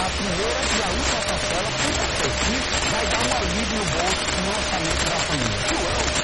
a primeira e a última parcela, com certeza, vai dar um alívio no bolso no orçamento da família. João